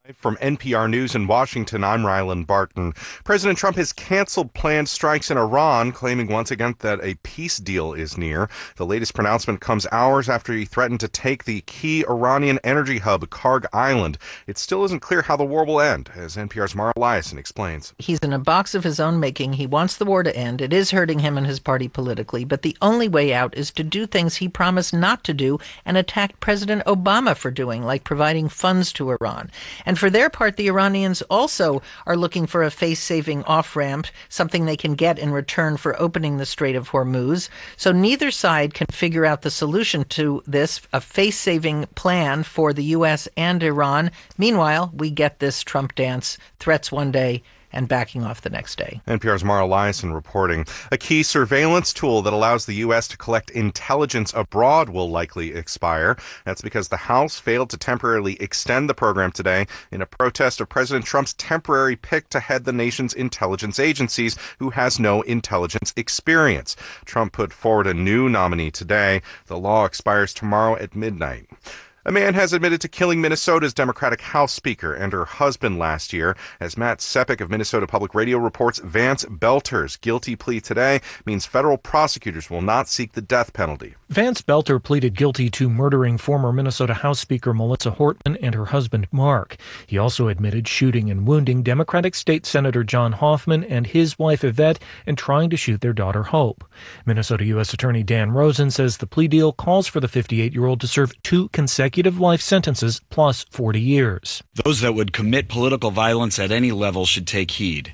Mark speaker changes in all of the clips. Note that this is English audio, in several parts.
Speaker 1: From NPR News in Washington, I'm Rylan Barton. President Trump has canceled planned strikes in Iran, claiming once again that a peace deal is near. The latest pronouncement comes hours after he threatened to take the key Iranian energy hub, Karg Island. It still isn't clear how the war will end, as NPR's Mara Liasson explains.
Speaker 2: He's in a box of his own making. He wants the war to end. It is hurting him and his party politically, but the only way out is to do things he promised not to do and attacked President Obama for doing, like providing funds to Iran. And for their part, the Iranians also are looking for a face-saving off-ramp, something they can get in return for opening the Strait of Hormuz. So neither side can figure out the solution to this, a face-saving plan for the U.S. and Iran. Meanwhile, we get this Trump dance, threats one day and backing off the next day.
Speaker 1: NPR's Mara Liasson reporting. A key surveillance tool that allows the U.S. to collect intelligence abroad will likely expire. That's because the House failed to temporarily extend the program today in a protest of President Trump's temporary pick to head the nation's intelligence agencies, who has no intelligence experience. Trump put forward a new nominee today. The law expires tomorrow at midnight. A man has admitted to killing Minnesota's Democratic House Speaker and her husband last year. As Matt Sepik of Minnesota Public Radio reports, Vance Belter's guilty plea today means federal prosecutors will not seek the death penalty.
Speaker 3: Vance Belter pleaded guilty to murdering former Minnesota House Speaker Melissa Hortman and her husband Mark. He also admitted shooting and wounding Democratic State Senator John Hoffman and his wife Yvette and trying to shoot their daughter Hope. Minnesota U.S. Attorney Dan Rosen says the plea deal calls for the 58-year-old to serve 2 consecutive life sentences plus 40 years.
Speaker 4: Those that would commit political violence at any level should take heed.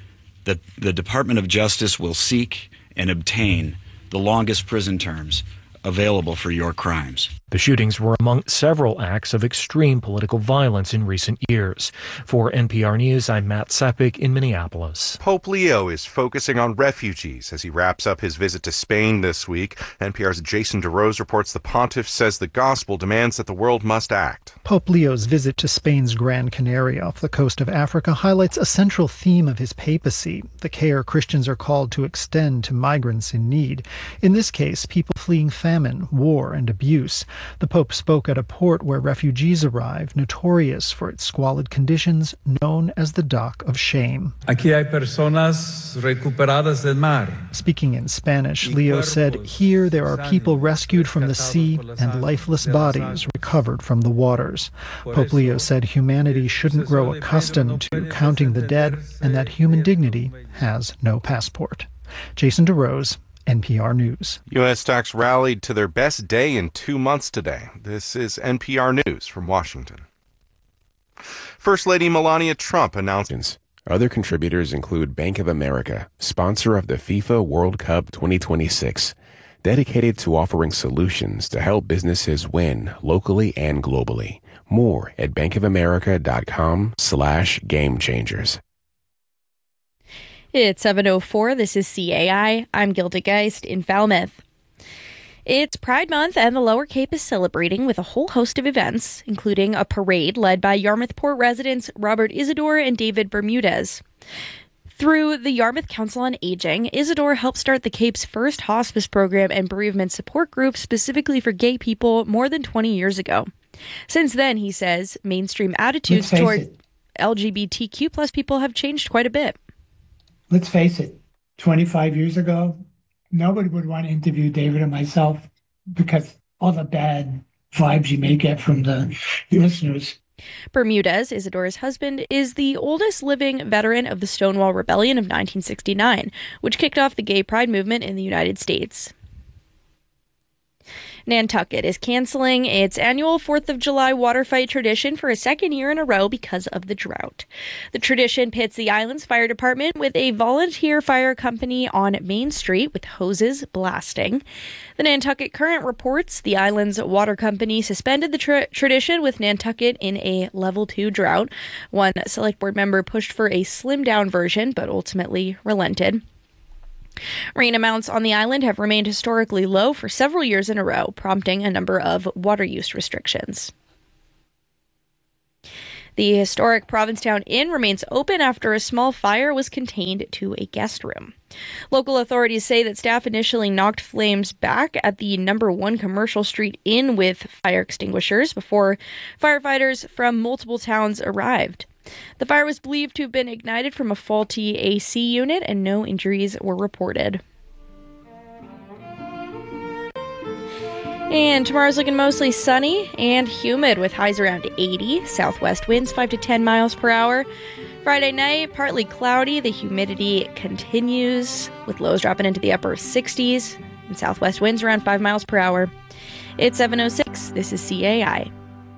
Speaker 4: The Department of Justice will seek and obtain the longest prison terms available for your crimes.
Speaker 3: The shootings were among several acts of extreme political violence in recent years. For NPR News, I'm Matt Sepik in Minneapolis.
Speaker 1: Pope Leo is focusing on refugees as he wraps up his visit to Spain this week. NPR's Jason DeRose reports the pontiff says the gospel demands that the world must act.
Speaker 5: Pope Leo's visit to Spain's Gran Canaria off the coast of Africa highlights a central theme of his papacy, the care Christians are called to extend to migrants in need. In this case, people fleeing famine, war, and abuse. The Pope spoke at a port where refugees arrive, notorious for its squalid conditions, known as the Dock of Shame.
Speaker 6: Aquí hay personas recuperadas del mar.
Speaker 5: Speaking in Spanish, Leo said, "Here there are people rescued from the sea and lifeless bodies recovered from the waters." Pope Leo said humanity shouldn't grow accustomed to counting the dead and that human dignity has no passport. Jason DeRose, NPR News.
Speaker 1: U.S. stocks rallied to their best day in 2 months today. This is NPR News from Washington. First Lady Melania Trump announced.
Speaker 7: Other contributors include Bank of America, sponsor of the FIFA World Cup 2026, dedicated to offering solutions to help businesses win locally and globally. More at bankofamerica.com/gamechangers.
Speaker 8: It's 7:04. This is CAI. I'm Gilda Geist in Falmouth. It's Pride Month, and the Lower Cape is celebrating with a whole host of events, including a parade led by Yarmouth Port residents Robert Isidore and David Bermudez. Through the Yarmouth Council on Aging, Isidore helped start the Cape's first hospice program and bereavement support group specifically for gay people more than 20 years ago. Since then, he says, mainstream attitudes toward LGBTQ plus people have changed quite a bit.
Speaker 9: Let's face it, 25 years ago, nobody would want to interview David and myself because all the bad vibes you may get from the listeners.
Speaker 8: Bermudez, Isidore's husband, is the oldest living veteran of the Stonewall Rebellion of 1969, which kicked off the gay pride movement in the United States. Nantucket is canceling its annual 4th of July water fight tradition for a second year in a row because of the drought. The tradition pits the island's fire department with a volunteer fire company on Main Street with hoses blasting. The Nantucket Current reports the island's water company suspended the tradition with Nantucket in a level 2 drought. One select board member pushed for a slimmed-down version, but ultimately relented. Rain amounts on the island have remained historically low for several years in a row, prompting a number of water use restrictions. The historic Provincetown Inn remains open after a small fire was contained to a guest room. Local authorities say that staff initially knocked flames back at the number 1 Commercial Street Inn with fire extinguishers before firefighters from multiple towns arrived. The fire was believed to have been ignited from a faulty AC unit, and no injuries were reported. And tomorrow's looking mostly sunny and humid with highs around 80, southwest winds 5 to 10 miles per hour. Friday night, partly cloudy. The humidity continues with lows dropping into the upper 60s and southwest winds around 5 miles per hour. It's 7:06. This is CAI.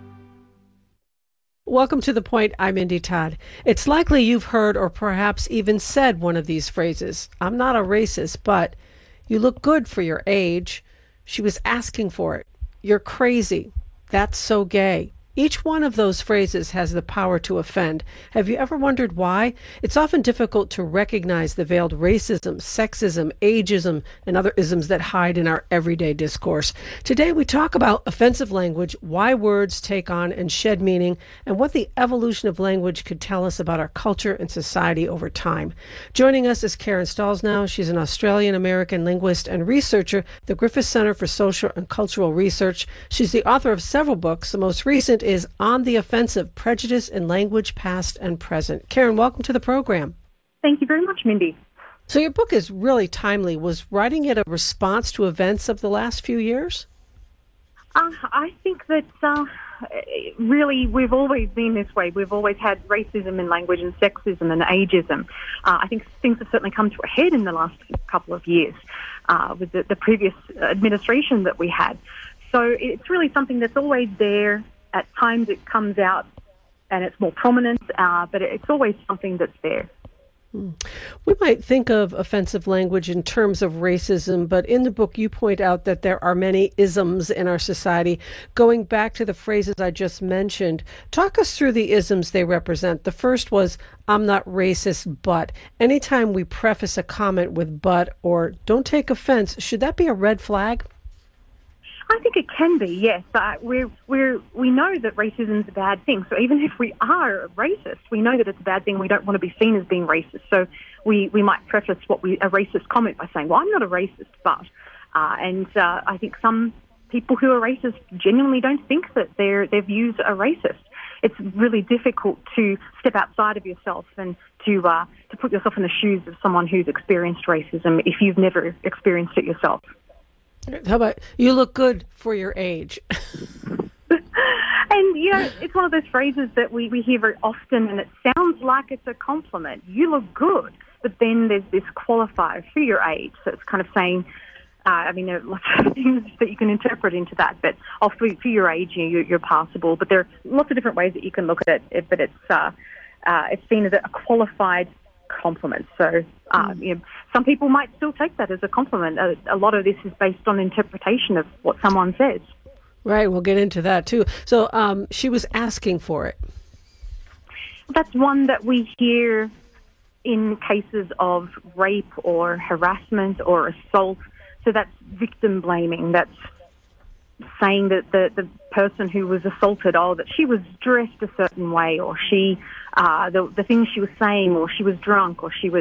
Speaker 10: Welcome to The Point. I'm Indy Todd. It's likely you've heard or perhaps even said one of these phrases. I'm not a racist, but you look good for your age. She was asking for it. You're crazy. That's so gay. Each one of those phrases has the power to offend. Have you ever wondered why? It's often difficult to recognize the veiled racism, sexism, ageism, and other isms that hide in our everyday discourse. Today we talk about offensive language, why words take on and shed meaning, and what the evolution of language could tell us about our culture and society over time. Joining us is Karen Stollsnow. She's an Australian-American linguist and researcher at the Griffith Center for Social and Cultural Research. She's the author of several books. The most recent is On the Offensive, Prejudice in Language, Past and Present. Karen, welcome to the program.
Speaker 11: Thank you very much, Mindy.
Speaker 10: So your book is really timely. Was writing it a response to events of the last few years?
Speaker 11: I think that really we've always been this way. We've always had racism in language and sexism and ageism. I think things have certainly come to a head in the last couple of years with the previous administration that we had. So it's really something that's always there. At times it comes out and it's more prominent, but it's always something that's there.
Speaker 10: We might think of offensive language in terms of racism, but in the book you point out that there are many isms in our society. Going back to the phrases I just mentioned, talk us through the isms they represent. The first was, I'm not racist, but. Anytime we preface a comment with but or don't take offense, should that be a red flag?
Speaker 11: I think it can be, yes. We know that racism is a bad thing. So even if we are racist, we know that it's a bad thing. We don't want to be seen as being racist. So we might preface a racist comment by saying, well, I'm not a racist, but. I think some people who are racist genuinely don't think that their views are racist. It's really difficult to step outside of yourself and to put yourself in the shoes of someone who's experienced racism if you've never experienced it yourself.
Speaker 10: How about, you look good for your age?
Speaker 11: And, it's one of those phrases that we hear very often, and it sounds like it's a compliment. You look good. But then there's this qualifier for your age. So it's kind of saying, there are lots of things that you can interpret into that. But for your age, you're passable. But there are lots of different ways that you can look at it. But it's seen as a qualified compliment. So, some people might still take that as a compliment. A lot of this is based on interpretation of what someone says.
Speaker 10: Right, we'll get into that too. So she was asking for it.
Speaker 11: That's one that we hear in cases of rape or harassment or assault. So that's victim blaming. That's saying that the person who was assaulted, that she was dressed a certain way, or she, the things she was saying, or she was drunk, or she was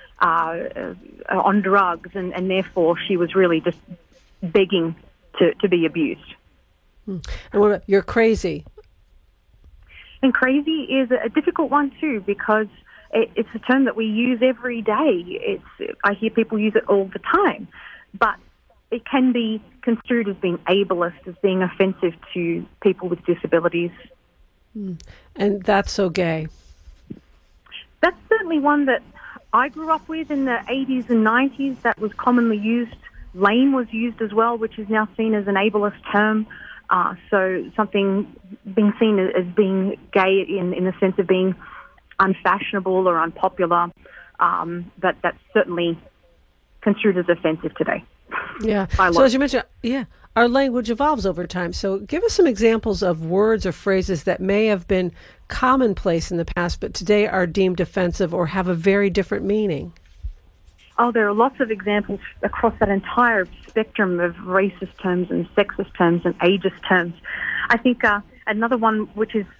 Speaker 11: on drugs, and therefore she was really just begging to be abused.
Speaker 10: And what about, you're crazy?
Speaker 11: And crazy is a difficult one too, because it's a term that we use every day. I hear people use it all the time, but it can be construed as being ableist, as being offensive to people with disabilities.
Speaker 10: And that's so gay.
Speaker 11: That's certainly one that I grew up with in the 80s and 90s. That was commonly used. Lame was used as well, which is now seen as an ableist term. So something being seen as being gay in the sense of being unfashionable or unpopular, but that's certainly construed as offensive today.
Speaker 10: Yeah. So as you mentioned, our language evolves over time. So give us some examples of words or phrases that may have been commonplace in the past, but today are deemed offensive or have a very different meaning.
Speaker 11: Oh, there are lots of examples across that entire spectrum of racist terms and sexist terms and ageist terms. I think another one which is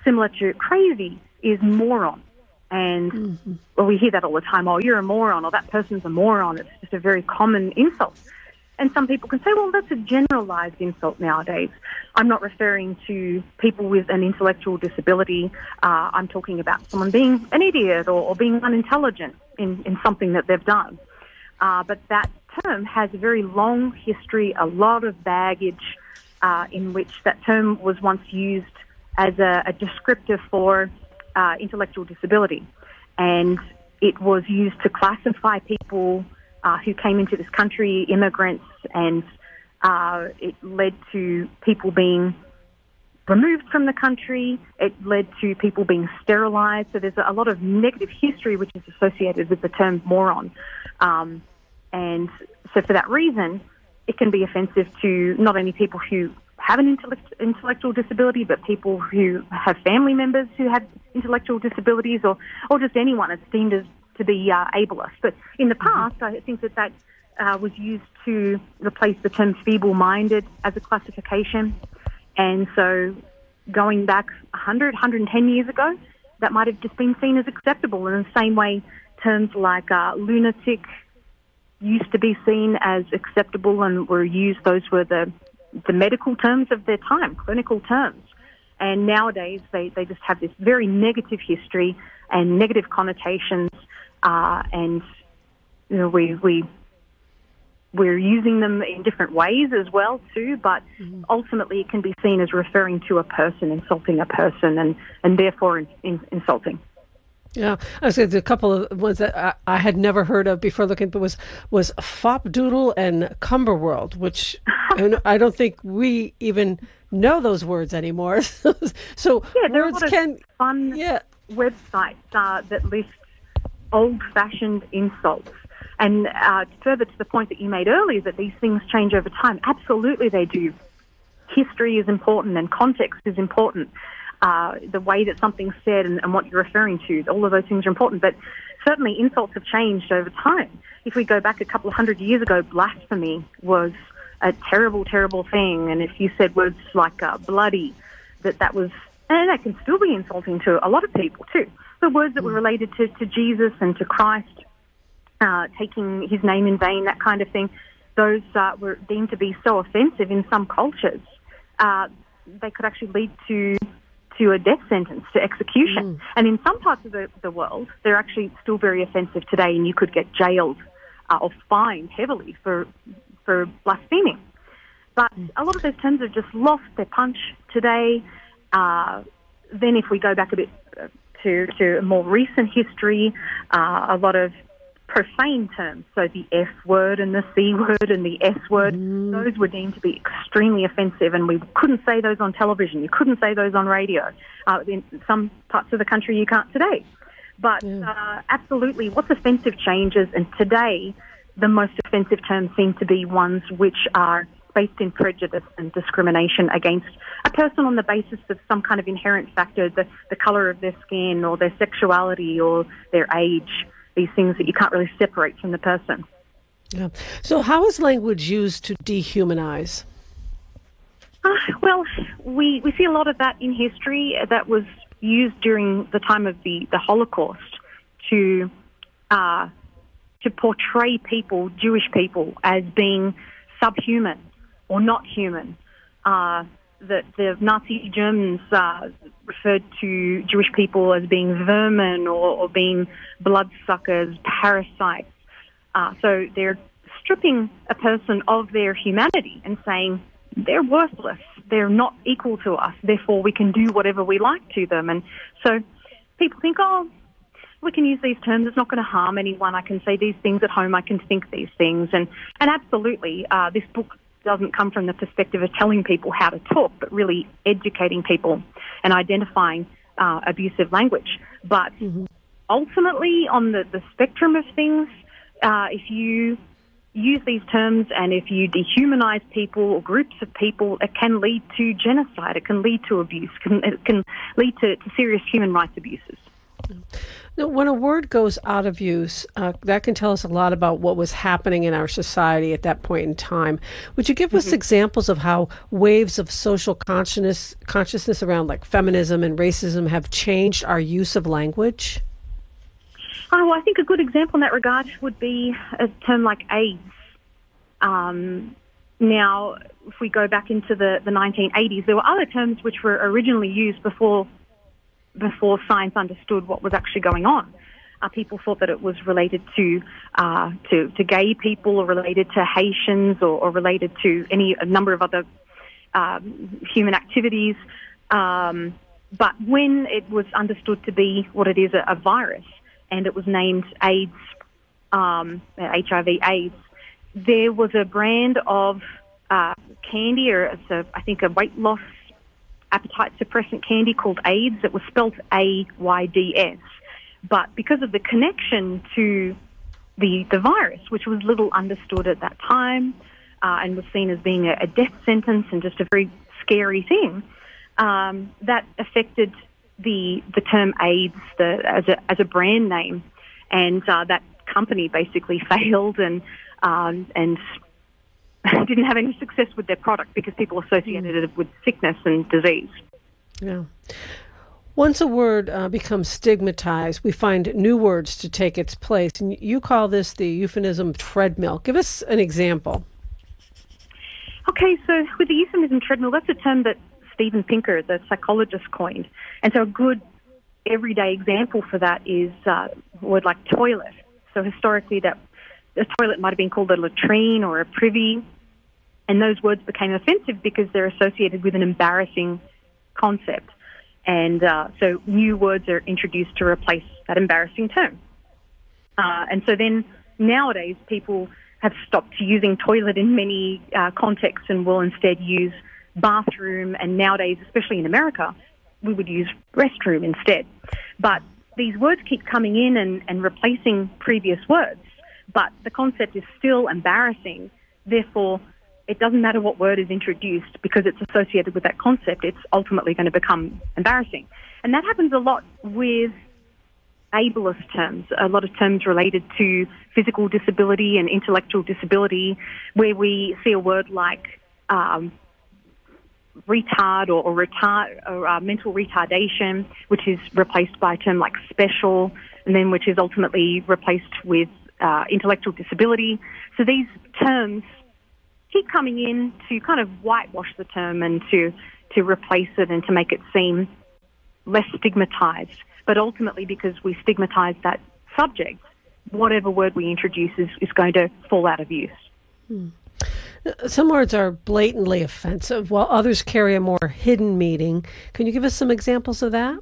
Speaker 11: similar to crazy is moron. And well, we hear that all the time. Oh, you're a moron, or that person's a moron. It's just a very common insult. And some people can say, well, that's a generalized insult nowadays. I'm not referring to people with an intellectual disability. I'm talking about someone being an idiot or being unintelligent in something that they've done. But that term has a very long history, a lot of baggage, in which that term was once used as a descriptor for intellectual disability. And it was used to classify people who came into this country, immigrants, and it led to people being removed from the country. It led to people being sterilized. So there's a lot of negative history which is associated with the term moron. And so for that reason, it can be offensive to not only people who have an intellectual disability, but people who have family members who have intellectual disabilities, or just anyone that's deemed as to be ableist. But in the past, I think that was used to replace the term feeble-minded as a classification. And so going back 100, 110 years ago, that might have just been seen as acceptable. In the same way, terms like lunatic used to be seen as acceptable and were used. Those were the medical terms of their time, clinical terms. And nowadays, they just have this very negative history and negative connotations, and you know, we're using them in different ways as well too, but ultimately it can be seen as referring to a person, insulting a person, and therefore insulting.
Speaker 10: Yeah, I was a couple of ones that I had never heard of before looking, but was Fopdoodle and Cumberworld, which I don't think we even know those words anymore. So
Speaker 11: yeah, there
Speaker 10: words
Speaker 11: are a lot of fun websites that list old-fashioned insults. And further to the point that you made earlier, that these things change over time. Absolutely they do. History is important and context is important. The way that something's said and what you're referring to, all of those things are important. But certainly insults have changed over time. If we go back a couple of 100 years ago, blasphemy was a terrible, terrible thing. And if you said words like bloody, that was, and that can still be insulting to a lot of people too. The words that were related to Jesus and to Christ, taking his name in vain, that kind of thing, those were deemed to be so offensive in some cultures. They could actually lead to a death sentence, to execution. And in some parts of the world, they're actually still very offensive today, and you could get jailed or fined heavily for blaspheming. But a lot of those terms have just lost their punch today. Then if we go back a bit to a more recent history, a lot of profane terms, so the F word and the C word and the S word, those were deemed to be extremely offensive, and we couldn't say those on television. You couldn't say those on radio. In some parts of the country, you can't today. But absolutely, what's offensive changes, and today the most offensive terms seem to be ones which are based in prejudice and discrimination against a person on the basis of some kind of inherent factor, the colour of their skin or their sexuality or their age, these things that you can't really separate from the person.
Speaker 10: Yeah. So how is language used to dehumanize?
Speaker 11: Well, we see a lot of that in history that was used during the time of the Holocaust to portray people, Jewish people, as being subhuman or not human. That the Nazi Germans referred to Jewish people as being vermin or being bloodsuckers, parasites. So they're stripping a person of their humanity and saying they're worthless, they're not equal to us, therefore we can do whatever we like to them. And so people think, oh, we can use these terms, it's not going to harm anyone, I can say these things at home, I can think these things. And absolutely, this book doesn't come from the perspective of telling people how to talk, but really educating people and identifying abusive language. But ultimately, on the spectrum of things, if you use these terms and if you dehumanize people or groups of people, it can lead to genocide, it can lead to abuse, it can lead to serious human rights abuses.
Speaker 10: Now, when a word goes out of use, that can tell us a lot about what was happening in our society at that point in time. Would you give us examples of how waves of social consciousness around like feminism and racism have changed our use of language?
Speaker 11: Oh, well, I think a good example in that regard would be a term like AIDS. Now, if we go back into the 1980s, there were other terms which were originally used before science understood what was actually going on. People thought that it was related to gay people, or related to Haitians, or related to a number of other human activities. But when it was understood to be what it is, a virus, and it was named AIDS, HIV/AIDS, there was a brand of candy, or I think a weight loss appetite suppressant candy called AIDS. It was spelled AIDS. But because of the connection to the virus, which was little understood at that time, and was seen as being a death sentence and just a very scary thing, that affected the term AIDS as a brand name, and that company basically failed and didn't have any success with their product because people associated it with sickness and disease.
Speaker 10: Yeah. Once a word becomes stigmatized, we find new words to take its place. And you call this the euphemism treadmill. Give us an example.
Speaker 11: Okay, so with the euphemism treadmill, that's a term that Steven Pinker, the psychologist, coined. And so a good everyday example for that is a word like toilet. So historically, that a toilet might have been called a latrine or a privy, and those words became offensive because they're associated with an embarrassing concept. And so new words are introduced to replace that embarrassing term. And so then nowadays people have stopped using toilet in many contexts and will instead use bathroom, and nowadays, especially in America, we would use restroom instead. But these words keep coming in and replacing previous words, but the concept is still embarrassing. Therefore, it doesn't matter what word is introduced because it's associated with that concept. It's ultimately going to become embarrassing. And that happens a lot with ableist terms, a lot of terms related to physical disability and intellectual disability, where we see a word like retard or mental retardation, which is replaced by a term like special, and then which is ultimately replaced with intellectual disability. So these terms keep coming in to kind of whitewash the term and to replace it and to make it seem less stigmatized. But ultimately, because we stigmatize that subject, whatever word we introduce is going to fall out of use.
Speaker 10: Some words are blatantly offensive, while others carry a more hidden meaning. Can you give us some examples of that?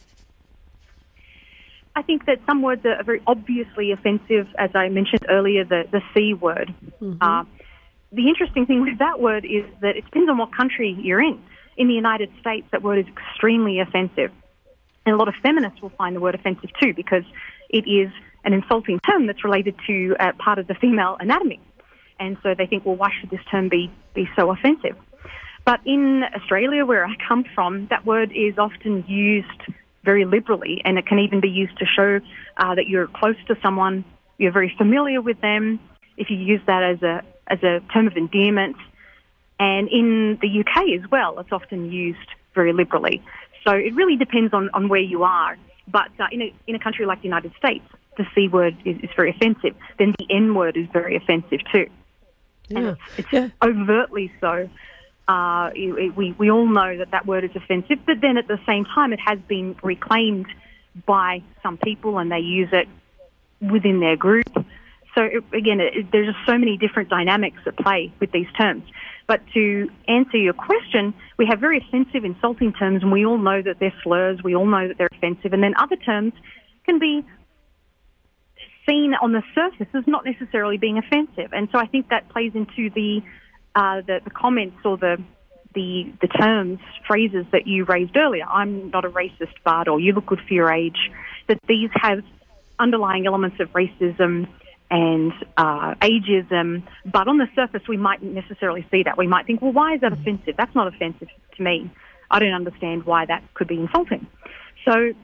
Speaker 11: I think that some words are very obviously offensive, as I mentioned earlier, the C word. The interesting thing with that word is that it depends on what country you're in. In the United States, that word is extremely offensive. And a lot of feminists will find the word offensive too, because it is an insulting term that's related to part of the female anatomy. And so they think, well, why should this term be so offensive? But in Australia, where I come from, that word is often used very liberally, and it can even be used to show that you're close to someone, you're very familiar with them, if you use that as a term of endearment. And in the UK as well, it's often used very liberally. So it really depends on where you are. But in a country like the United States, the C word is very offensive. Then the N word is very offensive too.
Speaker 10: Yeah.
Speaker 11: It's overtly so. We all know that word is offensive, but then at the same time it has been reclaimed by some people and they use it within their group. So again, there's just so many different dynamics at play with these terms. But to answer your question, we have very offensive, insulting terms, and we all know that they're slurs. We all know that they're offensive. And then other terms can be seen on the surface as not necessarily being offensive. And so I think that plays into the comments or the terms, phrases that you raised earlier. I'm not a racist, but, or you look good for your age. That these have underlying elements of racism and ageism, but on the surface we mightn't necessarily see that. We might think, well, why is that offensive? That's not offensive to me. I don't understand why that could be insulting. So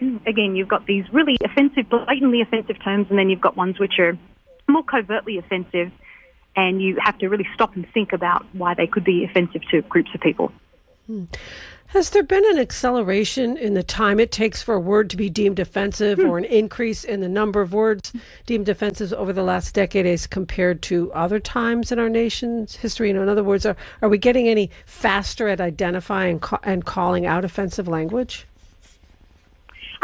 Speaker 11: again, you've got these really offensive, blatantly offensive terms, and then you've got ones which are more covertly offensive, and you have to really stop and think about why they could be offensive to groups of people.
Speaker 10: Has there been an acceleration in the time it takes for a word to be deemed offensive or an increase in the number of words deemed offensive over the last decade as compared to other times in our nation's history? In other words, are we getting any faster at identifying and calling out offensive language?
Speaker 11: I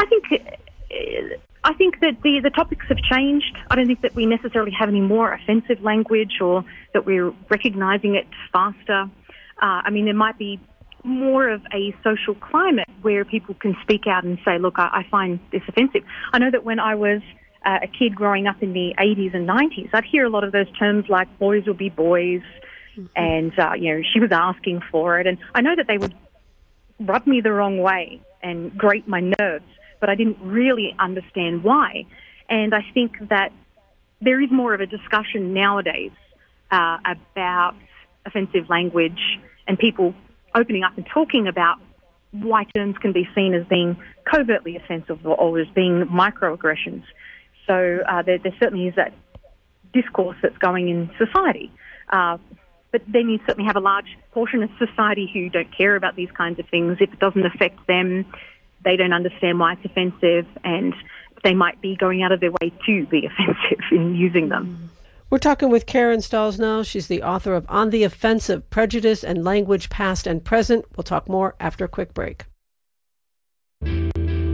Speaker 11: think that the topics have changed. I don't think that we necessarily have any more offensive language or that we're recognizing it faster. There might be more of a social climate where people can speak out and say, look, I find this offensive. I know that when I was a kid growing up in the 80s and 90s, I'd hear a lot of those terms like boys will be boys, and, she was asking for it. And I know that they would rub me the wrong way and grate my nerves, but I didn't really understand why. And I think that there is more of a discussion nowadays about offensive language and people opening up and talking about why terms can be seen as being covertly offensive or as being microaggressions. So there certainly is that discourse that's going in society. But then you certainly have a large portion of society who don't care about these kinds of things. If it doesn't affect them, they don't understand why it's offensive, and they might be going out of their way to be offensive in using them.
Speaker 10: We're talking with Karen Stollznow. She's the author of On the Offensive, Prejudice and Language Past and Present. We'll talk more after a quick break.
Speaker 12: The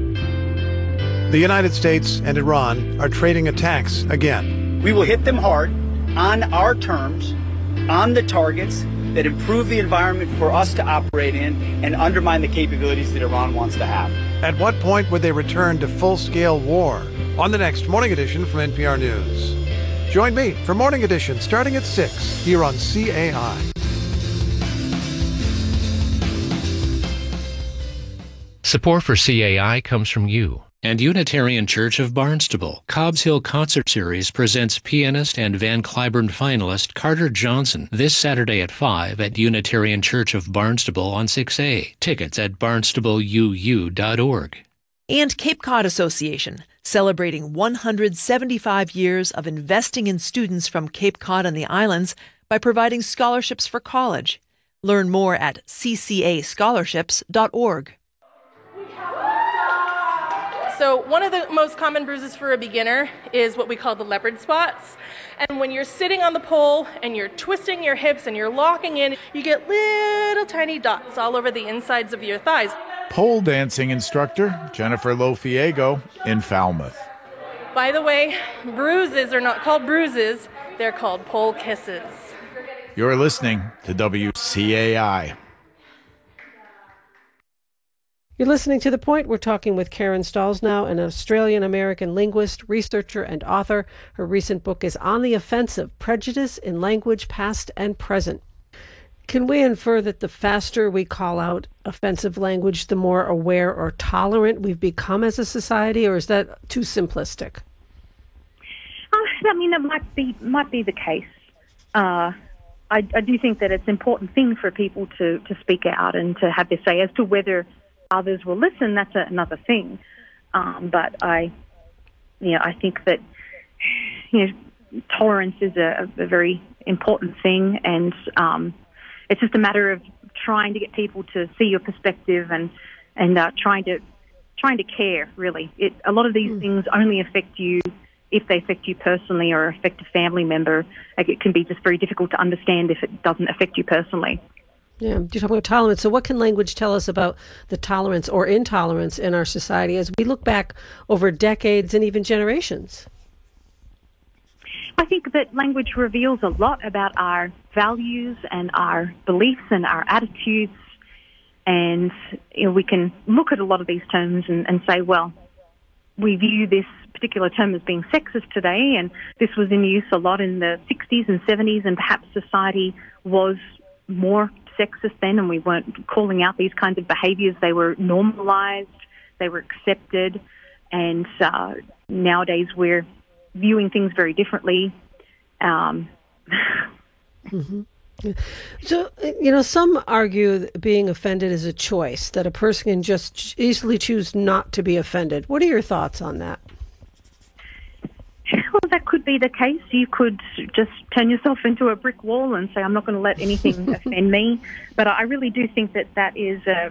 Speaker 12: United States and Iran are trading attacks again.
Speaker 13: We will hit them hard on our terms, on the targets that improve the environment for us to operate in and undermine the capabilities that Iran wants to have.
Speaker 12: At what point would they return to full-scale war? On the next Morning Edition from NPR News. Join me for Morning Edition starting at 6 here on CAI.
Speaker 14: Support for CAI comes from you and Unitarian Church of Barnstable. Cobb's Hill Concert Series presents pianist and Van Cliburn finalist Carter Johnson this Saturday at 5 at Unitarian Church of Barnstable on 6A. Tickets at barnstableuu.org.
Speaker 15: And Cape Cod Association, celebrating 175 years of investing in students from Cape Cod and the islands by providing scholarships for college. Learn more at ccascholarships.org.
Speaker 16: So one of the most common bruises for a beginner is what we call the leopard spots. And when you're sitting on the pole and you're twisting your hips and you're locking in, you get little tiny dots all over the insides of your thighs.
Speaker 17: Pole dancing instructor Jennifer Lofiego in Falmouth.
Speaker 16: By the way, bruises are not called bruises, they're called pole kisses.
Speaker 17: You're listening to WCAI.
Speaker 10: You're listening to The Point. We're talking with Karen Stollznow, an Australian-American linguist, researcher, and author. Her recent book is On the Offensive, Prejudice in Language Past and Present. Can we infer that the faster we call out offensive language, the more aware or tolerant we've become as a society, or is that too simplistic?
Speaker 11: That might be the case. I do think that it's an important thing for people to speak out and to have their say. As to whether others will listen, that's another thing. But I think that tolerance is a very important thing, and it's just a matter of trying to get people to see your perspective and trying to care. Really, a lot of these things only affect you if they affect you personally or affect a family member. It can be just very difficult to understand if it doesn't affect you personally.
Speaker 10: Yeah, you're talking about tolerance. So what can language tell us about the tolerance or intolerance in our society as we look back over decades and even generations?
Speaker 11: I think that language reveals a lot about our values and our beliefs and our attitudes. And we can look at a lot of these terms and say, well, we view this particular term as being sexist today, and this was in use a lot in the 60s and 70s, and perhaps society was more sexist then, and we weren't calling out these kinds of behaviors. They were normalized, they were accepted, and nowadays we're viewing things very differently.
Speaker 10: Mm-hmm. So, some argue that being offended is a choice, that a person can just easily choose not to be offended. What are your thoughts on that?
Speaker 11: Well, that could be the case. You could just turn yourself into a brick wall and say, I'm not going to let anything offend me. But I really do think that is the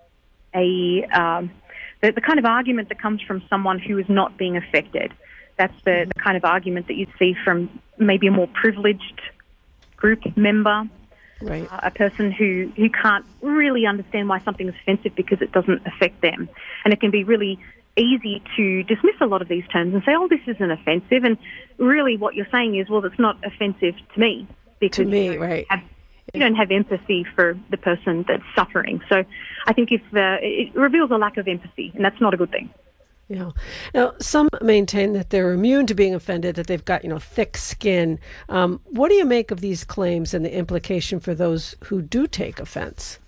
Speaker 11: kind of argument that comes from someone who is not being affected. That's the kind of argument that you'd see from maybe a more privileged group member,
Speaker 10: right?
Speaker 11: A person who can't really understand why something is offensive because it doesn't affect them. And it can be really easy to dismiss a lot of these terms and say, oh, this isn't offensive. And really what you're saying is, well, it's not offensive to me because you don't have empathy for the person that's suffering. So I think it reveals a lack of empathy, and that's not a good thing.
Speaker 10: Yeah. Now, some maintain that they're immune to being offended, that they've got, thick skin. What do you make of these claims and the implication for those who do take offense?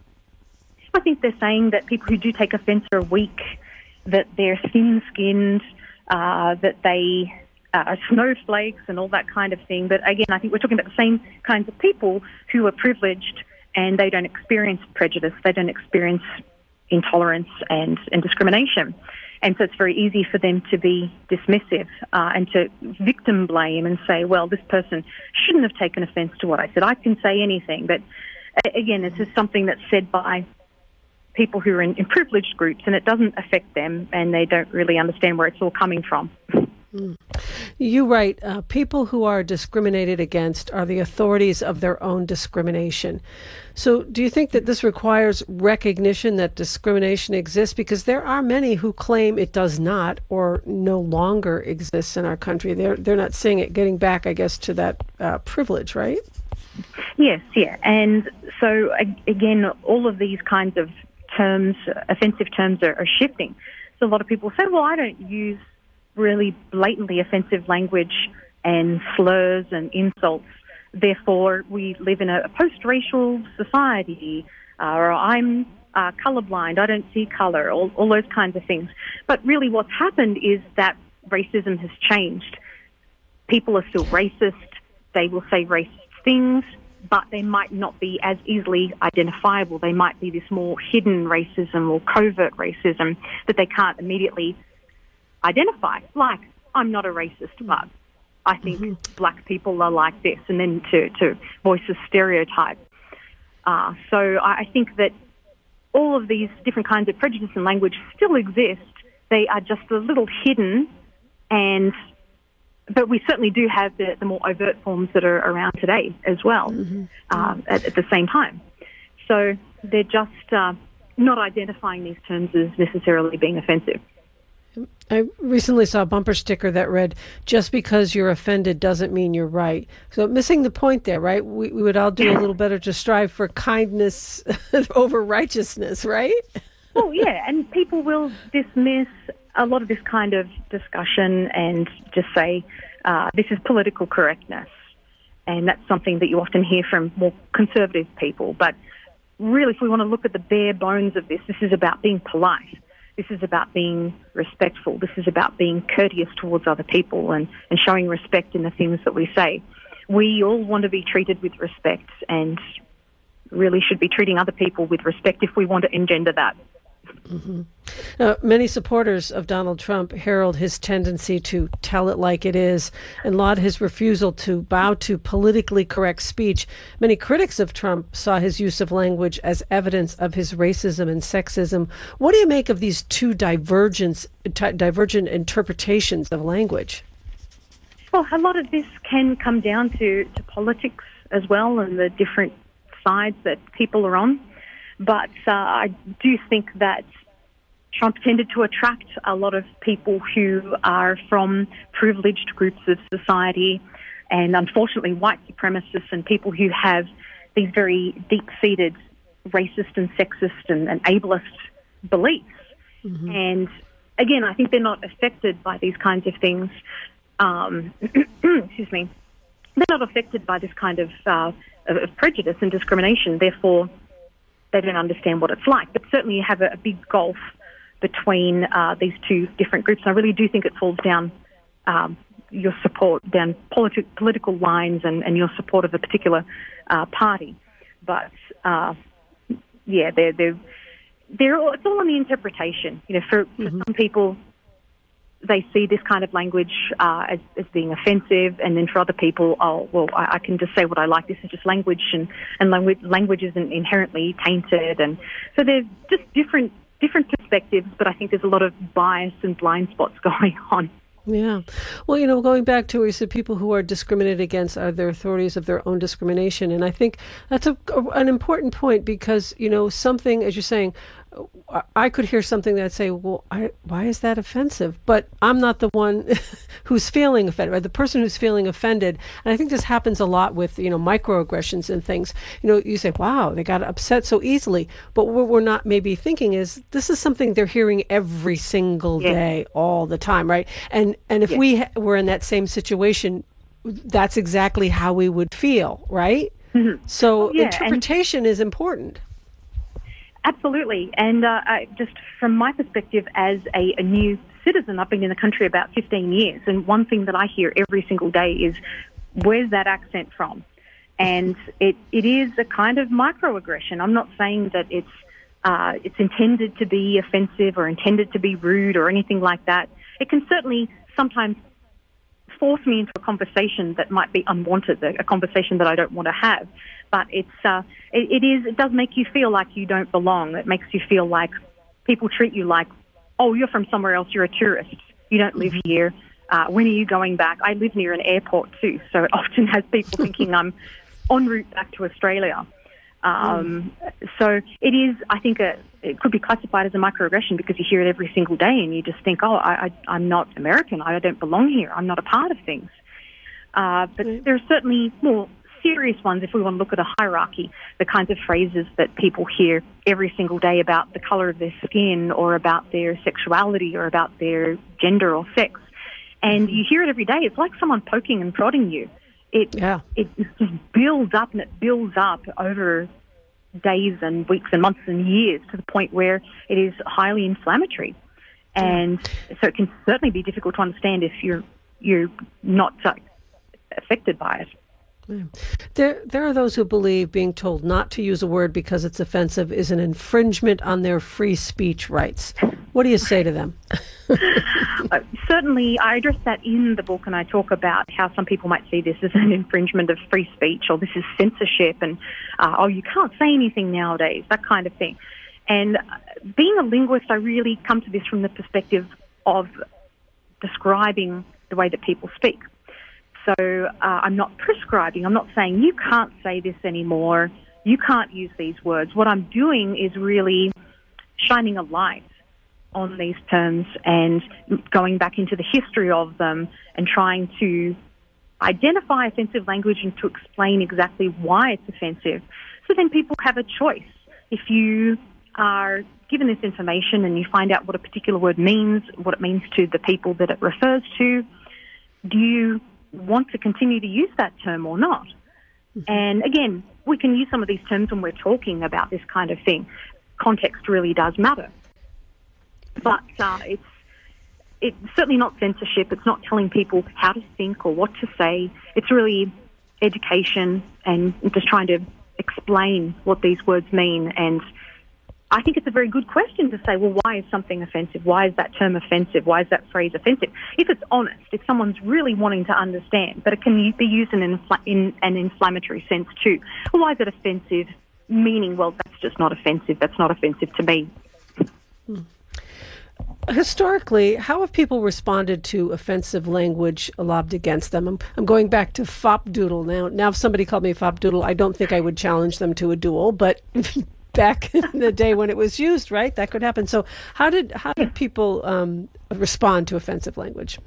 Speaker 11: I think they're saying that people who do take offense are weak, that they're thin-skinned, that they are snowflakes and all that kind of thing. But again, I think we're talking about the same kinds of people who are privileged and they don't experience prejudice, they don't experience intolerance and discrimination. And so it's very easy for them to be dismissive and to victim blame and say, well, this person shouldn't have taken offense to what I said. I can say anything. But again, this is something that's said by people who are in privileged groups, and it doesn't affect them, and they don't really understand where it's all coming from.
Speaker 10: You write, people who are discriminated against are the authorities of their own discrimination. So do you think that this requires recognition that discrimination exists? Because there are many who claim it does not or no longer exists in our country. They're not seeing it, getting back, I guess, to that privilege, right?
Speaker 11: Yes, yeah. And so, again, all of these kinds of terms, offensive terms, are shifting. So a lot of people say, well, I don't use really blatantly offensive language and slurs and insults. Therefore, we live in a post-racial society, or I'm colorblind, I don't see color, all those kinds of things. But really what's happened is that racism has changed. People are still racist. They will say racist things, but they might not be as easily identifiable. They might be this more hidden racism or covert racism that they can't immediately identify. Like, I'm not a racist, but I think black people are like this, and then to voice a stereotype. So I think that all of these different kinds of prejudice and language still exist. They are just a little hidden, but we certainly do have the more overt forms that are around today as well at the same time. So they're just not identifying these terms as necessarily being offensive.
Speaker 10: I recently saw a bumper sticker that read, just because you're offended doesn't mean you're right. So missing the point there, right? We would all do a little better to strive for kindness over righteousness, right?
Speaker 11: Well, yeah, and people will dismiss a lot of this kind of discussion and just say, this is political correctness. And that's something that you often hear from more conservative people. But really, if we want to look at the bare bones of this is about being polite. This is about being respectful. This is about being courteous towards other people and showing respect in the things that we say. We all want to be treated with respect and really should be treating other people with respect if we want to engender that.
Speaker 10: Many supporters of Donald Trump herald his tendency to tell it like it is and laud his refusal to bow to politically correct speech. Many critics of Trump saw his use of language as evidence of his racism and sexism. What do you make of these two divergent interpretations of language?
Speaker 11: Well, a lot of this can come down to politics as well and the different sides that people are on. But I do think that Trump tended to attract a lot of people who are from privileged groups of society and, unfortunately, white supremacists and people who have these very deep-seated racist and sexist and ableist beliefs. And, again, I think they're not affected by these kinds of things. Excuse me. They're not affected by this kind of prejudice and discrimination. Therefore, they don't understand what it's like. But certainly you have a big gulf between these two different groups. And I really do think it falls down your support down political lines and your support of a particular party. But it's all in the interpretation. For some people, they see this kind of language as being offensive, and then for other people, I can just say what I like. This is just language, and language isn't inherently tainted, and so there's just different perspectives. But I think there's a lot of bias and blind spots going on.
Speaker 10: Yeah. Well, going back to where you said people who are discriminated against are the authorities of their own discrimination. And I think that's an important point because, something, as you're saying, I could hear something that say, well, why is that offensive? But I'm not the one who's feeling offended, right? The person who's feeling offended. And I think this happens a lot with, microaggressions and things. You say, wow, they got upset so easily. But what we're not maybe thinking is this is something they're hearing every single day, all the time, right? And if we were in that same situation, that's exactly how we would feel, right? Mm-hmm. So interpretation is important.
Speaker 11: Absolutely. And just from my perspective as a new citizen, I've been in the country about 15 years. And one thing that I hear every single day is, where's that accent from? And it is a kind of microaggression. I'm not saying that it's intended to be offensive or intended to be rude or anything like that. It can certainly sometimes force me into a conversation that might be unwanted, a conversation that I don't want to have. But it does make you feel like you don't belong. It makes you feel like people treat you like, oh, you're from somewhere else, you're a tourist, you don't live here, when are you going back? I live near an airport too, so it often has people thinking I'm en route back to Australia. So it is, I think, it could be classified as a microaggression because you hear it every single day and you just think, oh, I'm not American, I don't belong here, I'm not a part of things. But there are certainly more serious ones if we want to look at a hierarchy, the kinds of phrases that people hear every single day about the color of their skin or about their sexuality or about their gender or sex. And you hear it every day. It's like someone poking and prodding you. It just builds up and it builds up over days and weeks and months and years to the point where it is highly inflammatory. And so it can certainly be difficult to understand if you're not affected by it.
Speaker 10: There are those who believe being told not to use a word because it's offensive is an infringement on their free speech rights. What do you say to them?
Speaker 11: Certainly, I address that in the book, and I talk about how some people might see this as an infringement of free speech, or this is censorship, and you can't say anything nowadays, that kind of thing. And being a linguist, I really come to this from the perspective of describing the way that people speak. So I'm not prescribing. I'm not saying you can't say this anymore. You can't use these words. What I'm doing is really shining a light on these terms and going back into the history of them and trying to identify offensive language and to explain exactly why it's offensive. So then people have a choice. If you are given this information and you find out what a particular word means, what it means to the people that it refers to, do you want to continue to use that term or not? And again, we can use some of these terms when we're talking about this kind of thing. Context really does matter. But it's certainly not censorship. It's not telling people how to think or what to say. It's really education and just trying to explain what these words mean. And I think it's a very good question to say, well, why is something offensive? Why is that term offensive? Why is that phrase offensive? If it's honest, if someone's really wanting to understand, but it can be used in an inflammatory sense too. Well, why is it offensive? Meaning, well, that's just not offensive. That's not offensive to me.
Speaker 10: Historically, how have people responded to offensive language lobbed against them? I'm going back to fopdoodle now. If somebody called me fopdoodle, I don't think I would challenge them to a duel, but back in the day when it was used, right? That could happen. So how did people respond to offensive language?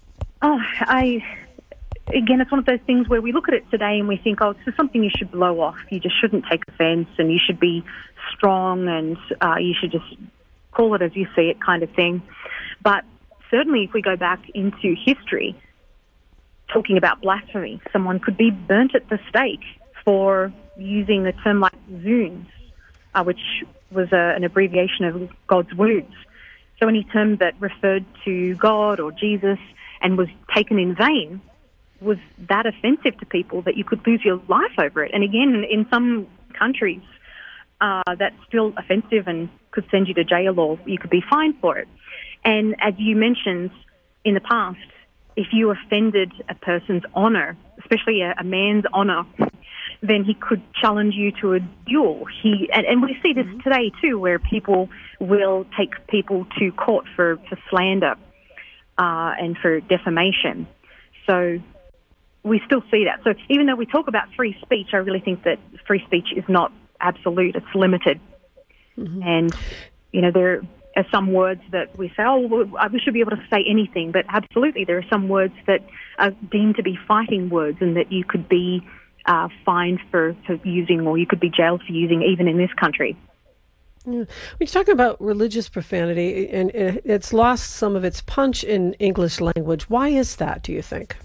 Speaker 11: Again, it's one of those things where we look at it today and we think, oh, this is something you should blow off. You just shouldn't take offense and you should be strong and you should just call it as you see it kind of thing. But certainly if we go back into history, talking about blasphemy, someone could be burnt at the stake for using a term like zoons, which was an abbreviation of God's wounds. So any term that referred to God or Jesus and was taken in vain was that offensive to people that you could lose your life over it. And again, in some countries, that's still offensive and could send you to jail or you could be fined for it. And as you mentioned in the past, if you offended a person's honor, especially a man's honor, then he could challenge you to a duel. And we see this today too, where people will take people to court for slander and for defamation. So we still see that. So even though we talk about free speech, I really think that free speech is not absolute, it's limited. And, there are some words that we say, we should be able to say anything, but absolutely there are some words that are deemed to be fighting words and that you could be fined for using, or you could be jailed for using, even in this country.
Speaker 10: Yeah. We're talking about religious profanity, and it's lost some of its punch in English language. Why is that, do you think?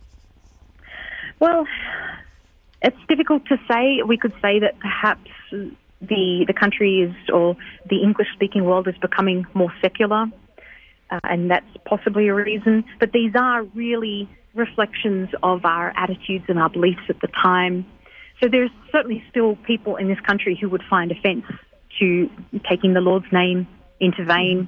Speaker 11: Well, it's difficult to say. We could say that perhaps the country is, or the English-speaking world is becoming more secular, and that's possibly a reason. But these are really reflections of our attitudes and our beliefs at the time. So there's certainly still people in this country who would find offence to taking the Lord's name into vain.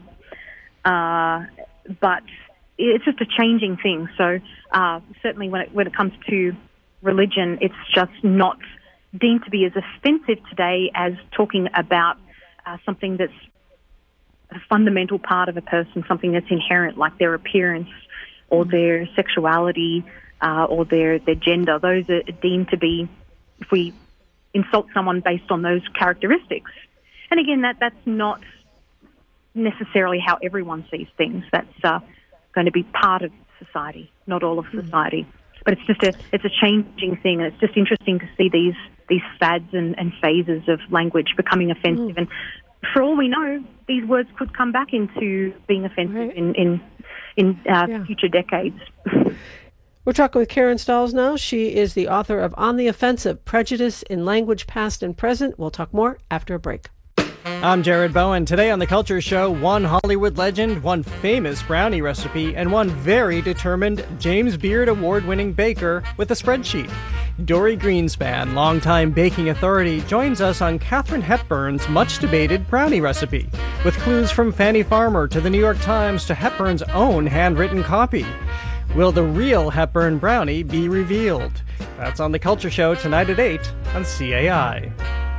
Speaker 11: But it's just a changing thing. So certainly when it comes to religion, it's just not deemed to be as offensive today as talking about something that's a fundamental part of a person, something that's inherent, like their appearance or their sexuality or their gender. Those are deemed to be, if we insult someone based on those characteristics. And again, that's not necessarily how everyone sees things. That's going to be part of society, not all of society. But it's just it's a changing thing, and it's just interesting to see these fads and phases of language becoming offensive. And for all we know, these words could come back into being offensive in future decades.
Speaker 10: We're talking with Karen Stahls now. She is the author of On the Offensive, Prejudice in Language Past and Present. We'll talk more after a break.
Speaker 18: I'm Jared Bowen. Today on The Culture Show, one Hollywood legend, one famous brownie recipe, and one very determined James Beard award-winning baker with a spreadsheet. Dorie Greenspan, longtime baking authority, joins us on Katharine Hepburn's much-debated brownie recipe, with clues from Fannie Farmer to the New York Times to Hepburn's own handwritten copy. Will the real Hepburn brownie be revealed? That's on The Culture Show tonight at 8 on CAI.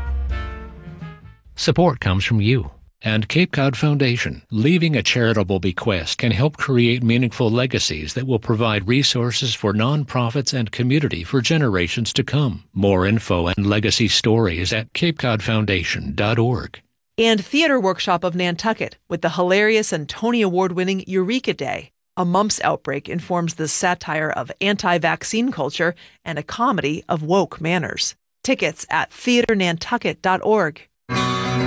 Speaker 14: Support comes from you and Cape Cod Foundation. Leaving a charitable bequest can help create meaningful legacies that will provide resources for nonprofits and community for generations to come. More info and legacy stories at capecodfoundation.org.
Speaker 15: And Theater Workshop of Nantucket with the hilarious and Tony Award-winning Eureka Day. A mumps outbreak informs the satire of anti-vaccine culture and a comedy of woke manners. Tickets at theaternantucket.org.